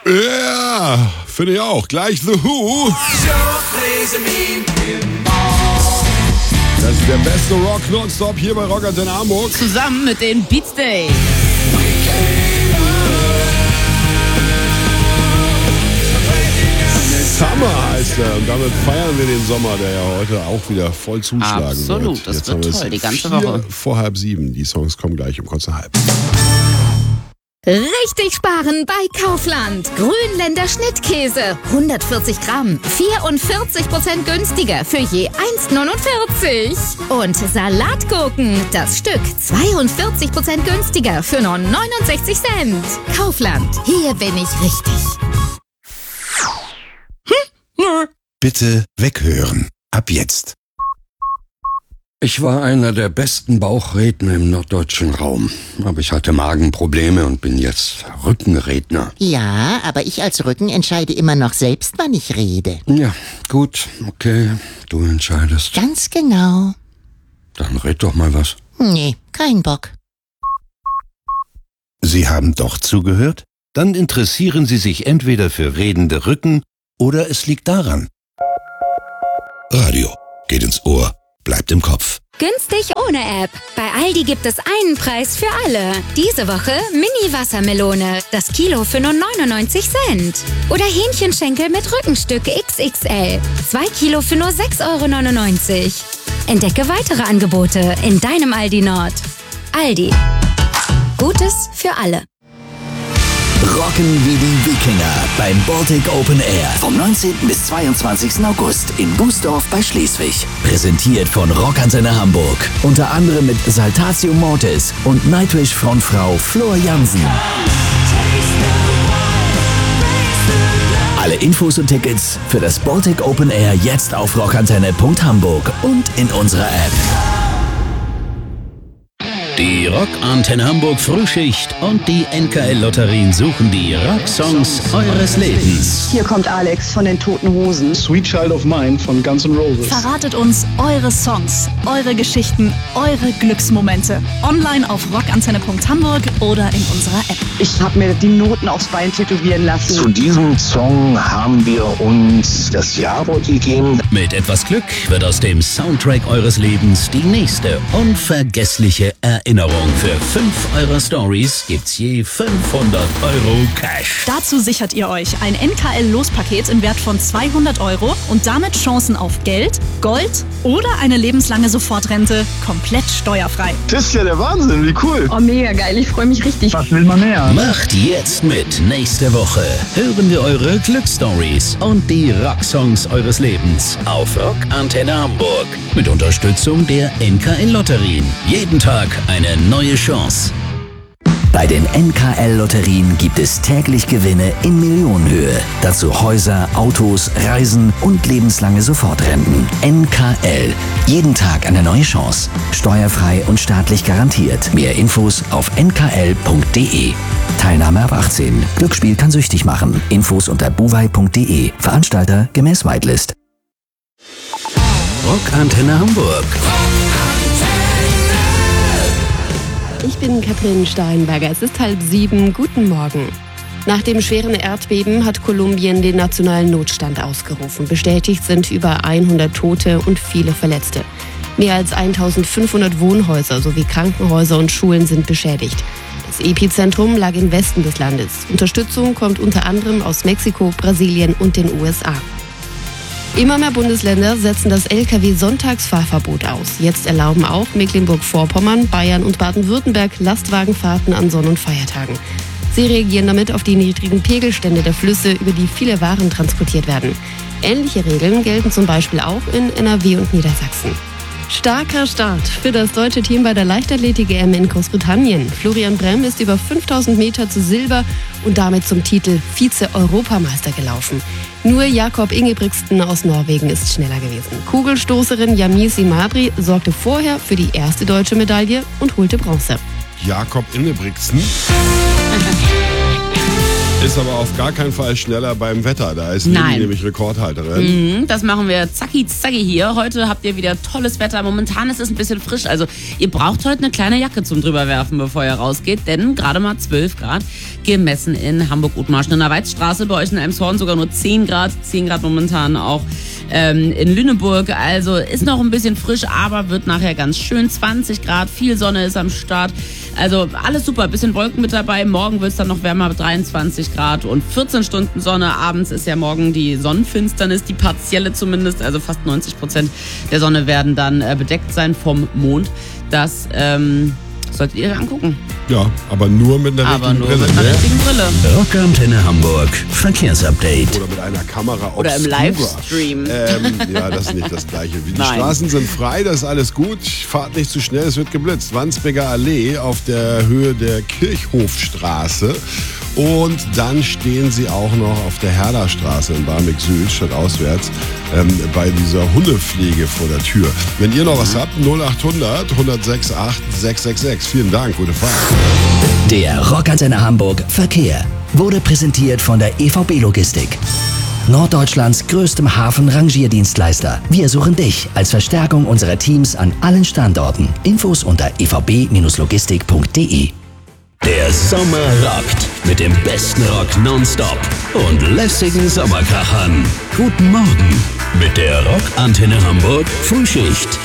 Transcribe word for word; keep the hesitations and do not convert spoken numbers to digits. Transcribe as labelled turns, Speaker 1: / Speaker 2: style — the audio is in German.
Speaker 1: Ja, finde ich auch. Gleich The Who. Das ist der beste Rock nonstop hier bei Rock Antenne Hamburg.
Speaker 2: Zusammen mit den Beatsteaks.
Speaker 1: Summer heißt er. Und damit feiern wir den Sommer, der ja heute auch wieder voll zuschlagen
Speaker 2: Absolut,
Speaker 1: wird.
Speaker 2: das
Speaker 1: Jetzt
Speaker 2: wird
Speaker 1: haben wir
Speaker 2: toll,
Speaker 1: es
Speaker 2: die ganze
Speaker 1: vier
Speaker 2: Woche.
Speaker 1: Vor halb sieben. Die Songs kommen gleich um kurz nach halb.
Speaker 3: Richtig sparen bei Kaufland. Grünländer Schnittkäse. hundertvierzig Gramm. vierundvierzig Prozent günstiger für je eins neunundvierzig. Und Salatgurken. Das Stück zweiundvierzig Prozent günstiger für nur neunundsechzig Cent. Kaufland. Hier bin ich richtig.
Speaker 4: Bitte weghören. Ab jetzt.
Speaker 5: Ich war einer der besten Bauchredner im norddeutschen Raum. Aber ich hatte Magenprobleme und bin jetzt Rückenredner.
Speaker 6: Ja, aber ich als Rücken entscheide immer noch selbst, wann ich rede.
Speaker 5: Ja, gut, okay, du entscheidest.
Speaker 6: Ganz genau.
Speaker 5: Dann red doch mal was.
Speaker 6: Nee, kein Bock.
Speaker 4: Sie haben doch zugehört? Dann interessieren Sie sich entweder für redende Rücken oder es liegt daran. Radio geht ins Ohr, bleibt im Kopf.
Speaker 7: Günstig ohne App. Bei Aldi gibt es einen Preis für alle. Diese Woche Mini-Wassermelone. Das Kilo für nur neunundneunzig Cent. Oder Hähnchenschenkel mit Rückenstück X X L. Zwei Kilo für nur sechs Euro neunundneunzig. Entdecke weitere Angebote in deinem Aldi Nord. Aldi. Gutes für alle.
Speaker 8: Rocken wie die Wikinger beim Baltic Open Air vom neunzehnten bis zweiundzwanzigsten August in Bußdorf bei Schleswig. Präsentiert von Rock Antenne Hamburg. Unter anderem mit Saltatio Mortis und Nightwish-Frontfrau Flor Jansen. Alle Infos und Tickets für das Baltic Open Air jetzt auf rockantenne punkt hamburg und in unserer App.
Speaker 9: Die Rock Antenne Hamburg Frühschicht und die N K L-Lotterien suchen die Rocksongs eures Lebens.
Speaker 10: Hier kommt Alex von den Toten Hosen.
Speaker 11: Sweet Child of Mine von Guns N' Roses.
Speaker 12: Verratet uns eure Songs, eure Geschichten, eure Glücksmomente. Online auf rockantenne punkt hamburg oder in unserer App.
Speaker 10: Ich habe mir die Noten aufs Bein tätowieren lassen.
Speaker 13: Zu diesem Song haben wir uns das Jawort gegeben.
Speaker 9: Mit etwas Glück wird aus dem Soundtrack eures Lebens die nächste unvergessliche Erinnerung. Für fünf eurer Stories gibt's je fünfhundert Euro Cash.
Speaker 12: Dazu sichert ihr euch ein N K L-Lospaket im Wert von zweihundert Euro und damit Chancen auf Geld, Gold oder eine lebenslange Sofortrente komplett steuerfrei.
Speaker 11: Das ist ja der Wahnsinn, wie cool.
Speaker 10: Oh, mega geil, ich freue mich richtig.
Speaker 11: Was will man mehr?
Speaker 9: Macht jetzt mit. Nächste Woche hören wir eure Glücksstories und die Rocksongs eures Lebens auf Rock Antenne Hamburg. Mit Unterstützung der N K L-Lotterien. Jeden Tag eine neue Chance.
Speaker 8: Bei den N K L-Lotterien gibt es täglich Gewinne in Millionenhöhe. Dazu Häuser, Autos, Reisen und lebenslange Sofortrenten. N K L. Jeden Tag eine neue Chance. Steuerfrei und staatlich garantiert. Mehr Infos auf n k l punkt d e. Teilnahme ab achtzehn. Glücksspiel kann süchtig machen. Infos unter buwei punkt d e. Veranstalter gemäß Whitelist.
Speaker 9: Rock Antenne Hamburg.
Speaker 14: Ich bin Katrin Steinberger. Es ist halb sieben. Guten Morgen. Nach dem schweren Erdbeben hat Kolumbien den nationalen Notstand ausgerufen. Bestätigt sind über hundert Tote und viele Verletzte. Mehr als eintausendfünfhundert Wohnhäuser sowie Krankenhäuser und Schulen sind beschädigt. Das Epizentrum lag im Westen des Landes. Unterstützung kommt unter anderem aus Mexiko, Brasilien und den U S A. Immer mehr Bundesländer setzen das L K W-Sonntagsfahrverbot aus. Jetzt erlauben auch Mecklenburg-Vorpommern, Bayern und Baden-Württemberg Lastwagenfahrten an Sonn- und Feiertagen. Sie reagieren damit auf die niedrigen Pegelstände der Flüsse, über die viele Waren transportiert werden. Ähnliche Regeln gelten zum Beispiel auch in N R W und Niedersachsen. Starker Start für das deutsche Team bei der Leichtathletik-E M in Großbritannien. Florian Brehm ist über fünftausend Meter zu Silber und damit zum Titel Vize-Europameister gelaufen. Nur Jakob Ingebrigtsen aus Norwegen ist schneller gewesen. Kugelstoßerin Yamisi Mabry sorgte vorher für die erste deutsche Medaille und holte Bronze.
Speaker 1: Jakob Ingebrigtsen Ist aber auf gar keinen Fall schneller beim Wetter. Da ist Lilly
Speaker 2: Nein.
Speaker 1: nämlich Rekordhalterin.
Speaker 2: Mhm, das machen wir zacki zacki hier. Heute habt ihr wieder tolles Wetter. Momentan ist es ein bisschen frisch. Also ihr braucht heute eine kleine Jacke zum drüberwerfen, bevor ihr rausgeht. Denn gerade mal zwölf Grad gemessen in Hamburg-Othmarschen in der Weizstraße. Bei euch in Elmshorn sogar nur zehn Grad. zehn Grad momentan auch ähm, in Lüneburg. Also ist noch ein bisschen frisch, aber wird nachher ganz schön. zwanzig Grad, viel Sonne ist am Start. Also alles super, bisschen Wolken mit dabei. Morgen wird es dann noch wärmer, dreiundzwanzig Grad und vierzehn Stunden Sonne. Abends ist ja morgen die Sonnenfinsternis, die partielle zumindest. Also fast neunzig Prozent der Sonne werden dann äh, bedeckt sein vom Mond. Das ähm, solltet ihr angucken.
Speaker 1: Ja, aber nur mit einer
Speaker 2: Aber
Speaker 1: richtigen
Speaker 2: nur
Speaker 1: Brille.
Speaker 2: mit einer
Speaker 1: ne?
Speaker 2: richtigen Brille.
Speaker 9: Rockantenne Hamburg Verkehrsupdate.
Speaker 1: Oder mit einer Kamera
Speaker 2: Oder im
Speaker 1: obscura.
Speaker 2: Livestream.
Speaker 1: Ähm, ja, das ist nicht das Gleiche. Die
Speaker 2: Nein.
Speaker 1: Straßen sind frei, das ist alles gut. Fahrt nicht zu schnell, es wird geblitzt. Wandsbeker Allee auf der Höhe der Kirchhofstraße. Und dann stehen sie auch noch auf der Herderstraße in Barmbek Süd, stadtauswärts, ähm, bei dieser Hundepflege vor der Tür. Wenn ihr noch was habt, null acht hundert, hundertsechs acht sechs sechs sechs. Vielen Dank, gute Fahrt.
Speaker 8: Der Rockantenne Hamburg Verkehr wurde präsentiert von der E V B Logistik. Norddeutschlands größtem Hafen-Rangierdienstleister. Wir suchen dich als Verstärkung unserer Teams an allen Standorten. Infos unter e v b logistik punkt d e.
Speaker 9: Der Sommer rockt mit dem besten Rock nonstop und lässigen Sommerkrachern. Guten Morgen mit der Rockantenne Hamburg Frühschicht.